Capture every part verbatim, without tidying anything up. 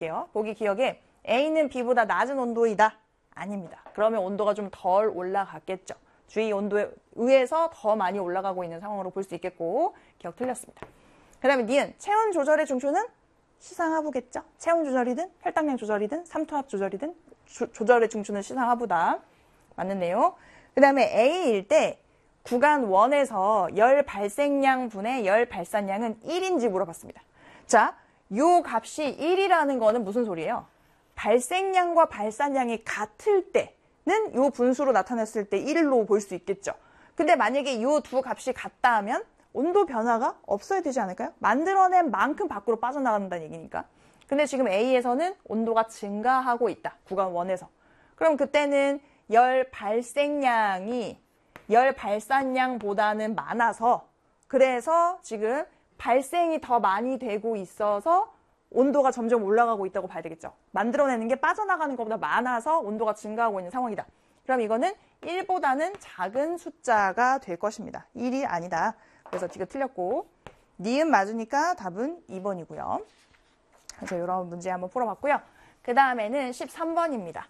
볼게요. 보기 기억에 A는 B보다 낮은 온도이다. 아닙니다. 그러면 온도가 좀 덜 올라갔겠죠. 주위 온도에 의해서 더 많이 올라가고 있는 상황으로 볼 수 있겠고, 기억 틀렸습니다. 그 다음에 니은, 체온 조절의 중추는 시상하부겠죠. 체온 조절이든 혈당량 조절이든 삼투압 조절이든 조, 조절의 중추는 시상하부다. 맞는데요. 그 다음에 A일 때 구간 일에서 열 발생량 분의 열 발산량은 일인지 물어봤습니다. 자, 요 값이 일이라는 거는 무슨 소리예요? 발생량과 발산량이 같을 때는 요 분수로 나타냈을 때 일로 볼 수 있겠죠. 근데 만약에 요 두 값이 같다 하면 온도 변화가 없어야 되지 않을까요? 만들어낸 만큼 밖으로 빠져나간다는 얘기니까. 근데 지금 A에서는 온도가 증가하고 있다. 구간 일에서. 그럼 그때는 열 발생량이 열 발산량보다는 많아서, 그래서 지금 발생이 더 많이 되고 있어서 온도가 점점 올라가고 있다고 봐야 되겠죠. 만들어내는 게 빠져나가는 것보다 많아서 온도가 증가하고 있는 상황이다. 그럼 이거는 일보다는 작은 숫자가 될 것입니다. 일이 아니다. 그래서 D가 틀렸고, 니은 맞으니까 답은 이 번이고요. 그래서 이런 문제 한번 풀어봤고요. 그 다음에는 십삼 번입니다.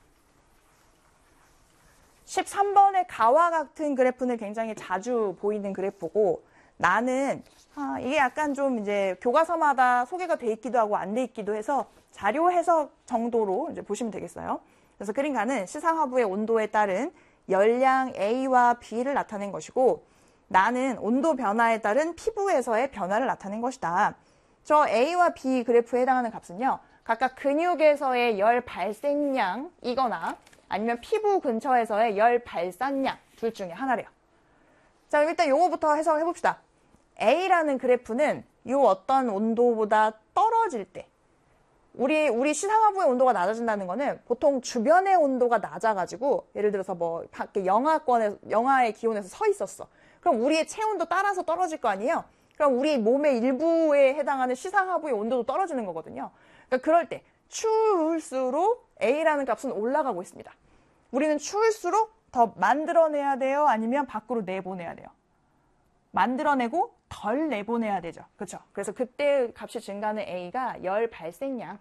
십삼 번의 가와 같은 그래프는 굉장히 자주 보이는 그래프고, 나는 아, 이게 약간 좀 이제 교과서마다 소개가 돼 있기도 하고 안 돼 있기도 해서 자료 해석 정도로 이제 보시면 되겠어요. 그래서 그림가는 시상하부의 온도에 따른 열량 A와 B를 나타낸 것이고, 나는 온도 변화에 따른 피부에서의 변화를 나타낸 것이다. 저 A와 B 그래프에 해당하는 값은요, 각각 근육에서의 열 발생량이거나 아니면 피부 근처에서의 열 발산량 둘 중에 하나래요. 자, 일단 요거부터 해석을 해봅시다. A라는 그래프는 요 어떤 온도보다 떨어질 때, 우리 우리 시상하부의 온도가 낮아진다는 거는 보통 주변의 온도가 낮아가지고, 예를 들어서 뭐 밖에 영하권에 영하의 기온에서 서 있었어. 그럼 우리의 체온도 따라서 떨어질 거 아니에요? 그럼 우리 몸의 일부에 해당하는 시상하부의 온도도 떨어지는 거거든요. 그러니까 그럴 때 추울수록 A라는 값은 올라가고 있습니다. 우리는 추울수록 더 만들어내야 돼요? 아니면 밖으로 내보내야 돼요? 만들어내고 덜 내보내야 되죠. 그렇죠? 그래서 그때 값이 증가하는 A가 열 발생량이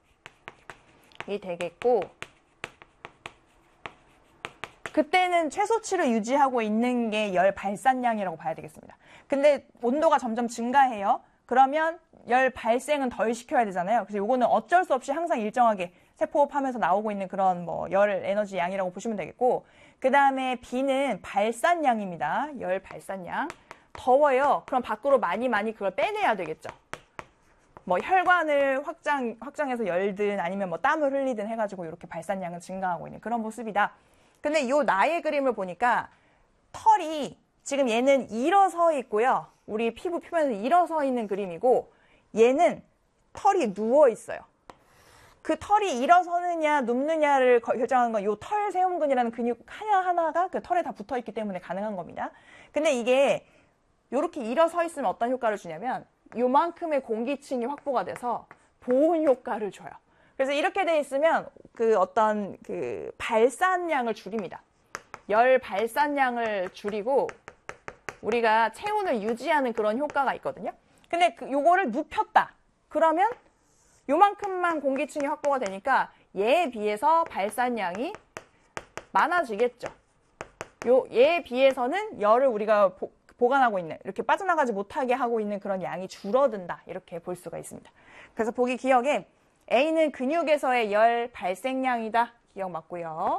되겠고, 그때는 최소치를 유지하고 있는 게 열 발산량이라고 봐야 되겠습니다. 근데 온도가 점점 증가해요. 그러면 열 발생은 덜 시켜야 되잖아요. 그래서 이거는 어쩔 수 없이 항상 일정하게 세포호흡하면서 나오고 있는 그런 뭐 열 에너지 양이라고 보시면 되겠고, 그 다음에 B는 발산량입니다. 열 발산량. 더워요. 그럼 밖으로 많이 많이 그걸 빼내야 되겠죠. 뭐 혈관을 확장, 확장해서 열든 아니면 뭐 땀을 흘리든 해가지고 이렇게 발산량은 증가하고 있는 그런 모습이다. 근데 요 나의 그림을 보니까 털이 지금 얘는 일어서 있고요. 우리 피부 표면에서 일어서 있는 그림이고, 얘는 털이 누워 있어요. 그 털이 일어서느냐 눕느냐를 결정하는 건 요 털 세움근이라는 근육 하나하나가 그 털에 다 붙어 있기 때문에 가능한 겁니다. 근데 이게 요렇게 일어서 있으면 어떤 효과를 주냐면 요만큼의 공기층이 확보가 돼서 보온 효과를 줘요. 그래서 이렇게 돼 있으면 그 어떤 그 발산량을 줄입니다. 열 발산량을 줄이고 우리가 체온을 유지하는 그런 효과가 있거든요. 근데 그 요거를 눕혔다. 그러면 요만큼만 공기층이 확보가 되니까 얘에 비해서 발산량이 많아지겠죠. 요 얘에 비해서는 열을 우리가 보, 보관하고 있는, 이렇게 빠져나가지 못하게 하고 있는 그런 양이 줄어든다. 이렇게 볼 수가 있습니다. 그래서 보기 기억에 A는 근육에서의 열 발생량이다. 기억 맞고요.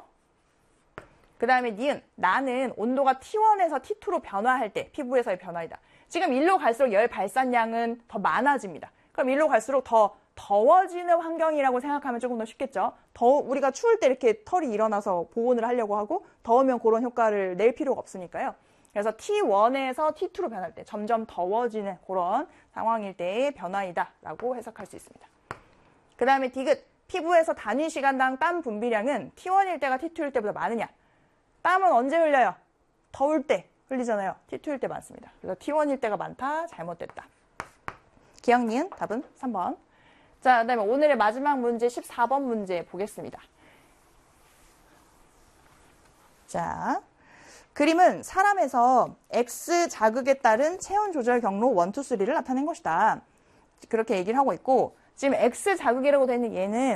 그 다음에 니은, 나는 온도가 티 원에서 티 투로 변화할 때 피부에서의 변화이다. 지금 일로 갈수록 열 발산량은 더 많아집니다. 그럼 일로 갈수록 더 더워지는 환경이라고 생각하면 조금 더 쉽겠죠. 더 우리가 추울 때 이렇게 털이 일어나서 보온을 하려고 하고, 더우면 그런 효과를 낼 필요가 없으니까요. 그래서 티 원에서 티 투로 변할 때 점점 더워지는 그런 상황일 때의 변화이다 라고 해석할 수 있습니다. 그 다음에 디귿, 피부에서 단위 시간당 땀 분비량은 티 원일 때가 티 투일 때보다 많으냐. 땀은 언제 흘려요? 더울 때 흘리잖아요. 티 투일 때 많습니다. 그래서 티 원일 때가 많다, 잘못됐다. 기억 니은, 답은 삼 번. 자, 그 다음에 오늘의 마지막 문제 십사 번 문제 보겠습니다. 자, 그림은 사람에서 X 자극에 따른 체온 조절 경로 일, 이, 삼을 나타낸 것이다. 그렇게 얘기를 하고 있고, 지금 X 자극이라고 되는 얘는